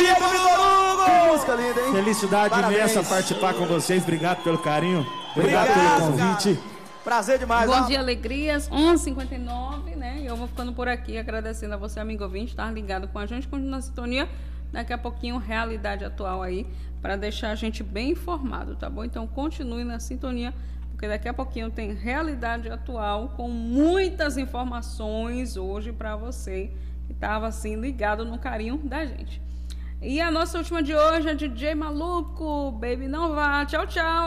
Diego Vitor Hugo! Que música linda, hein? Felicidade imensa participar com vocês. Obrigado pelo carinho. Obrigado pelo convite. Cara. Prazer demais. Bom dia, alegrias. 11h59, né? E eu vou ficando por aqui agradecendo a você, amigo ouvinte, estar ligado com a gente, continua na sintonia. Daqui a pouquinho, realidade atual aí, para deixar a gente bem informado, tá bom? Então, continue na sintonia, porque daqui a pouquinho tem realidade atual com muitas informações hoje para você que estava assim ligado no carinho da gente. E a nossa última de hoje é DJ Maluco, Baby Não Vá. Tchau, tchau.